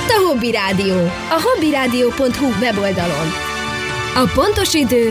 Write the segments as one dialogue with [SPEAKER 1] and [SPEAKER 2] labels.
[SPEAKER 1] Itt a Hobby Rádió, a hobbyradio.hu weboldalon. A pontos idő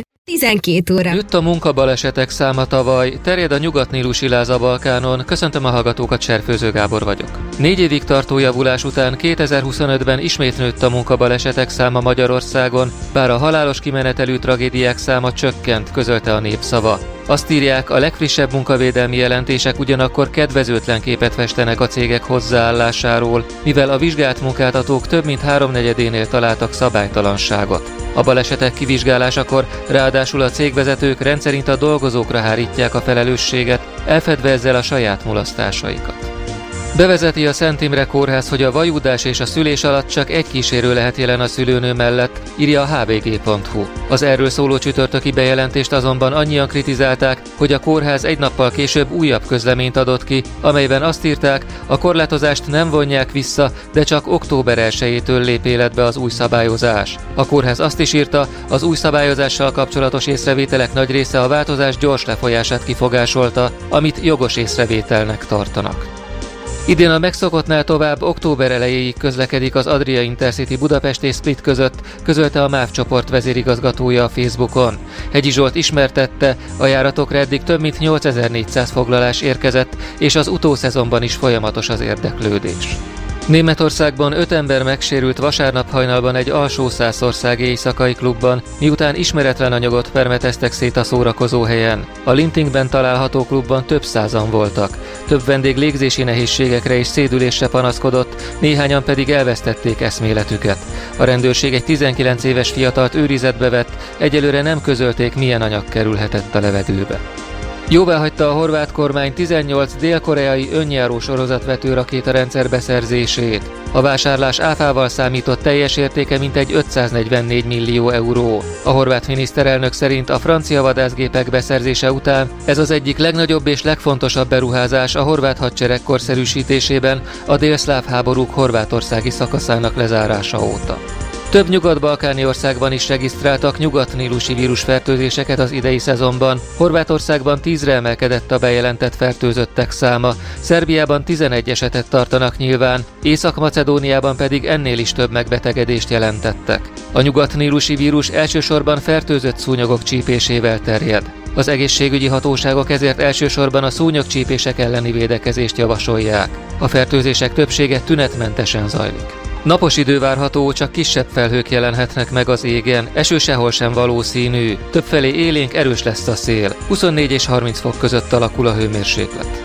[SPEAKER 1] 12 óra.
[SPEAKER 2] Nőtt a munkabalesetek száma tavaly, terjed a nyugat-nílusi láz a Balkánon. Köszöntöm a hallgatókat, Cserfőző Gábor vagyok. 4 évig tartó javulás után 2025-ben ismét nőtt a munkabalesetek száma Magyarországon, bár a halálos kimenetelű tragédiák száma csökkent, közölte a Népszava. Azt írják, a legfrissebb munkavédelmi jelentések ugyanakkor kedvezőtlen képet festenek a cégek hozzáállásáról, mivel a vizsgált munkáltatók több mint 3/4-énél találtak szabálytalanságot. A balesetek kivizsgálásakor ráadásul a cégvezetők rendszerint a dolgozókra hárítják a felelősséget, elfedve ezzel a saját mulasztásaikat. Bevezeti a Szent Imre Kórház, hogy a vajúdás és a szülés alatt csak egy kísérő lehet jelen a szülőnő mellett, írja a hvg.hu. Az erről szóló csütörtöki bejelentést azonban annyian kritizálták, hogy a kórház egy nappal később újabb közleményt adott ki, amelyben azt írták, a korlátozást nem vonják vissza, de csak október 1-től lép életbe az új szabályozás. A kórház azt is írta, az új szabályozással kapcsolatos észrevételek nagy része a változás gyors lefolyását kifogásolta, amit jogos észrevételnek tartanak. Idén a megszokottnál tovább október elejéig közlekedik az Adria Intercity Budapest és Split között, közölte a MÁV csoport vezérigazgatója a Facebookon. Hegyi Zsolt ismertette, a járatokra eddig több mint 8400 foglalás érkezett, és az utószezonban is folyamatos az érdeklődés. Németországban 5 ember megsérült vasárnap hajnalban egy alsó-szászországi éjszakai klubban, miután ismeretlen anyagot permeteztek szét a szórakozóhelyen. A Lintingben található klubban több százan voltak. Több vendég légzési nehézségekre és szédülésre panaszkodott, néhányan pedig elvesztették eszméletüket. A rendőrség egy 19 éves fiatalt őrizetbe vett, egyelőre nem közölték, milyen anyag kerülhetett a levegőbe. Jóváhagyta a horvát kormány 18 dél-koreai önjáró sorozatvető rakétarendszer beszerzését. A vásárlás áfával számított teljes értéke mintegy 544 millió euró. A horvát miniszterelnök szerint a francia vadászgépek beszerzése után ez az egyik legnagyobb és legfontosabb beruházás a horvát hadsereg korszerűsítésében a délszláv háborúk horvátországi szakaszának lezárása óta. Több nyugat-balkáni országban is regisztráltak nyugat-nílusi vírusfertőzéseket az idei szezonban. Horvátországban 10-re emelkedett a bejelentett fertőzöttek száma, Szerbiában 11 esetet tartanak nyilván, Észak-Macedóniában pedig ennél is több megbetegedést jelentettek. A nyugat-nílusi vírus elsősorban fertőzött szúnyogok csípésével terjed. Az egészségügyi hatóságok ezért elsősorban a szúnyogcsípések elleni védekezést javasolják. A fertőzések többsége tünetmentesen zajlik. Napos idő várható, csak kisebb felhők jelenhetnek meg az égen, eső sehol sem valószínű, többfelé élénk, erős lesz a szél, 24 és 30 fok között alakul a hőmérséklet.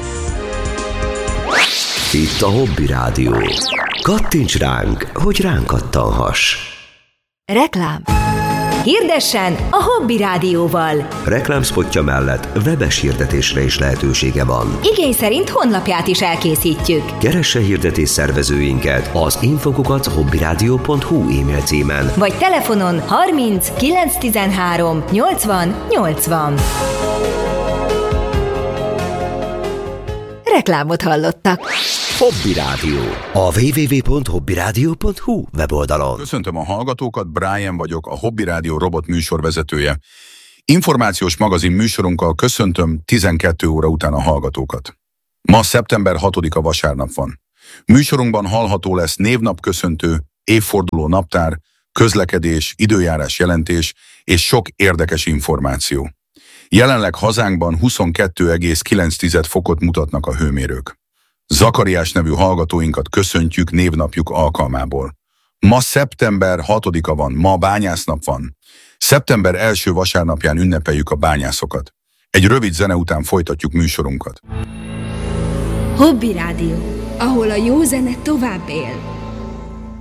[SPEAKER 3] Itt a Hobby Rádió. Kattints ránk, hogy ránk kattanhass.
[SPEAKER 1] Reklám. Hirdessen a Hobby Rádióval.
[SPEAKER 3] Reklámszpotja mellett webes hirdetésre is lehetősége van.
[SPEAKER 1] Igény szerint honlapját is elkészítjük.
[SPEAKER 3] Keresse hirdetés szervezőinket az info@hobbyradio.hu e-mail címen.
[SPEAKER 1] Vagy telefonon 30 913 80 80. Reklámot hallottak.
[SPEAKER 3] Hobby Rádió. A www.hobbyradio.hu weboldalon.
[SPEAKER 4] Köszöntöm a hallgatókat, Brian vagyok, a Hobby Rádió robot műsorvezetője. Információs magazin műsorunkkal köszöntöm 12 óra után a hallgatókat. Ma szeptember 6-a vasárnap van. Műsorunkban hallható lesz névnapköszöntő, évforduló naptár, közlekedés, időjárás jelentés és sok érdekes információ. Jelenleg hazánkban 22,9 fokot mutatnak a hőmérők. Zakariás nevű hallgatóinkat köszöntjük névnapjuk alkalmából. Ma szeptember 6-a van, ma bányásznap van. Szeptember első vasárnapján ünnepeljük a bányászokat. Egy rövid zene után folytatjuk műsorunkat.
[SPEAKER 1] Hobby Rádió, ahol a jó zene tovább él.